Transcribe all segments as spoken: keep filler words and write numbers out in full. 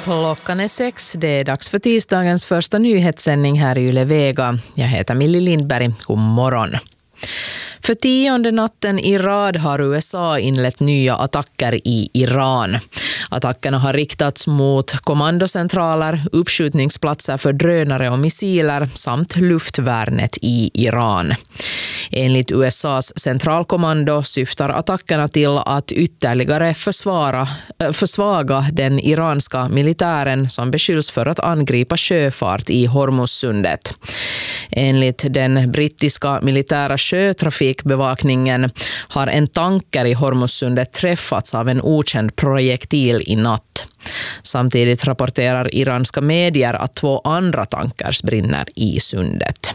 Klockan är sex, det är dags för tisdagens första nyhetssändning här i Yle Vega. Jag heter Millie Lindberg, god morgon. För tionde natten i rad har U S A inlett nya attacker i Iran. Attackerna har riktats mot kommandocentraler, uppskjutningsplatser för drönare och missiler samt luftvärnet i Iran. Enligt U S A:s centralkommando syftar attackerna till att ytterligare försvara, försvaga den iranska militären som beskylls för att angripa sjöfart i Hormuzsundet. Enligt den brittiska militära sjötrafikbevakningen har en tanker i Hormuzsundet träffats av en okänd projektil i natt. Samtidigt rapporterar iranska medier att två andra tankers brinner i sundet.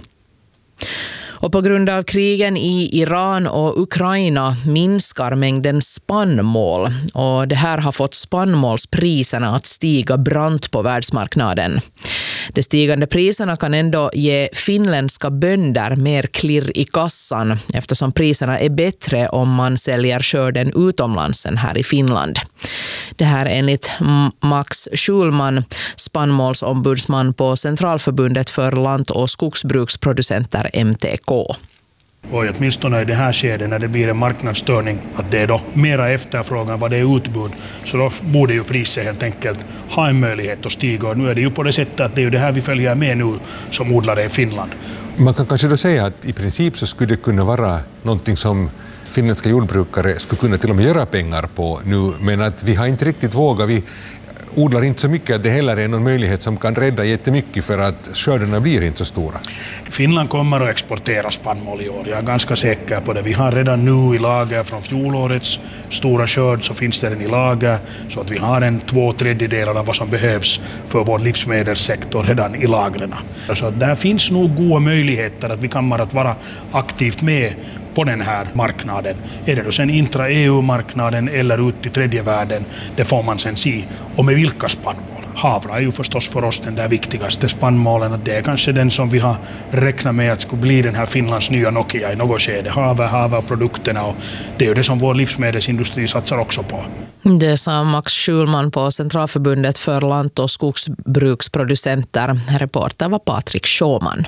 Och på grund av krigen i Iran och Ukraina minskar mängden spannmål, och det här har fått spannmålspriserna att stiga brant på världsmarknaden. De stigande priserna kan ändå ge finländska bönder mer klirr i kassan eftersom priserna är bättre om man säljer skörden utomlands än här i Finland. Det här enligt Max Schulman, spannmålsombudsman på Centralförbundet för lant- och skogsbruksproducenter M T K. Och åtminstone i det här skedet när det blir en marknadsstörning, att det är då mera efterfrågan vad det är utbud, så då borde ju priset helt enkelt ha en möjlighet att stiga. Och nu är det ju på det sättet att det är ju det här vi följer med nu som odlare i Finland. Man kan kanske då säga att i princip så skulle det kunna vara någonting som finländska jordbrukare skulle kunna till och med göra pengar på nu, men att vi har inte riktigt vågat, vi odlar inte så mycket att det heller är någon möjlighet som kan rädda jättemycket för att skördarna blir inte så stora. Finland kommer att exportera spannmål i år, jag är ganska säker på det. Vi har redan nu i lager från fjolårets stora skörd, så finns det den i lager, så att vi har en två tredjedelar av vad som behövs för vår livsmedelssektor redan i lagren. Så där finns nog goda möjligheter att vi kommer att vara aktivt med på den här marknaden. Är det då sen intra-E U-marknaden eller ut till tredje världen, det får man sen se. Och med vilka spannmål? Havra är ju förstås för oss den där viktigaste spannmålen. Det är kanske den som vi har räknat med att skulle bli den här Finlands nya Nokia i något skede. Havre, havre-produkterna, och det är ju det som vår livsmedelsindustri satsar också på. Det sa Max Schulman på Centralförbundet för lant- och skogsbruksproducenter. Reporter var Patrik Schåman.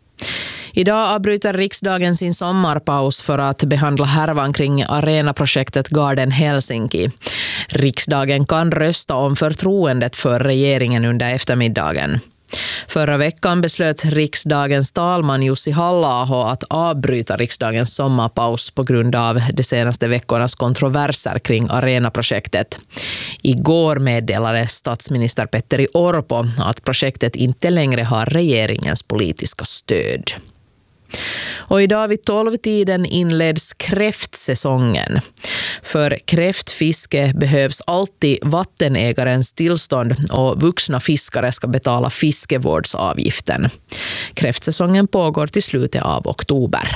Idag avbryter riksdagen sin sommarpaus för att behandla härvan kring arenaprojektet Garden Helsinki. Riksdagen kan rösta om förtroendet för regeringen under eftermiddagen. Förra veckan beslöt riksdagens talman Jussi Halla-aho att avbryta riksdagens sommarpaus på grund av de senaste veckornas kontroverser kring arenaprojektet. Igår meddelade statsminister Petteri Orpo att projektet inte längre har regeringens politiska stöd. Och idag vid tolv-tiden inleds kräftsäsongen. För kräftfiske behövs alltid vattenägarens tillstånd, och vuxna fiskare ska betala fiskevårdsavgiften. Kräftsäsongen pågår till slutet av oktober.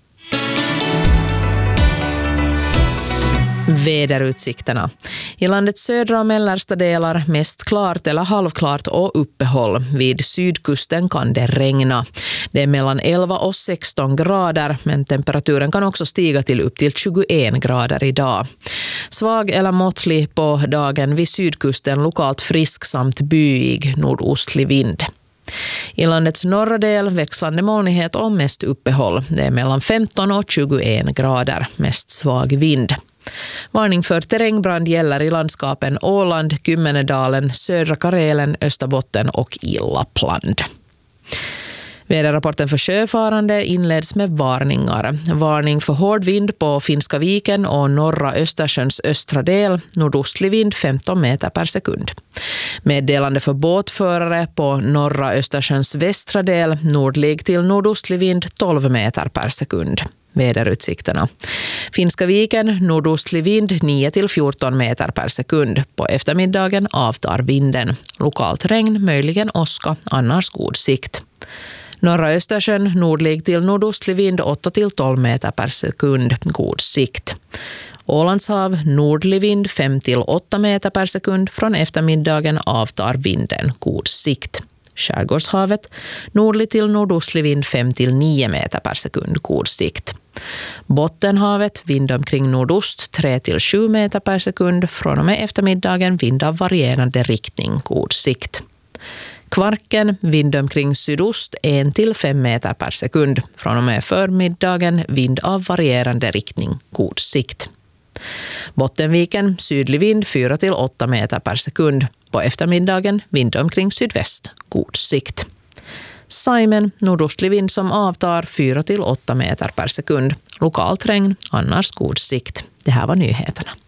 Väderutsikterna. I landets södra och mellersta delar mest klart eller halvklart och uppehåll. Vid sydkusten kan det regna. Det är mellan elva och sexton grader, men temperaturen kan också stiga till upp till tjugoen grader idag. Svag eller måttlig på dagen, vid sydkusten lokalt frisk samt byig nordostlig vind. I landets norra del växlande molnighet och mest uppehåll. Det är mellan femton och tjugoen grader, mest svag vind. Varning för terrängbrand gäller i landskapen Åland, Kymmenedalen, södra Karelen, Österbotten och i Lappland. Väderrapporten för sjöfarande inleds med varningar. Varning för hård vind på Finska viken och norra Östersjöns östra del, nordostlig vind femton meter per sekund. Meddelande för båtförare på norra Östersjöns västra del, nordlig till nordostlig vind tolv meter per sekund. Väderutsikterna. Finska viken, nordostlig vind nio till fjorton meter per sekund. På eftermiddagen avtar vinden. Lokalt regn, möjligen åska, annars god sikt. Norra Östersjön, nordlig till nordostlig vind åtta till tolv meter per sekund, god sikt. Ålandshav, nordlig vind fem till åtta meter per sekund. Från eftermiddagen avtar vinden, god sikt. Skärgårdshavet. Nordlig till nordostlig vind fem till nio meter per sekund, god sikt. Bottenhavet, vind omkring nordost tre till sju meter per sekund. Från och med eftermiddagen vind av varierande riktning, god sikt. Kvarken, vind omkring sydost en till fem meter per sekund. Från och med förmiddagen vind av varierande riktning, god sikt. Bottenviken, sydlig vind fyra till åtta meter per sekund. På eftermiddagen vind omkring sydväst, god sikt. Saimen, nordostlig vind som avtar fyra till åtta meter per sekund. Lokalt regn, annars god sikt. Det här var nyheterna.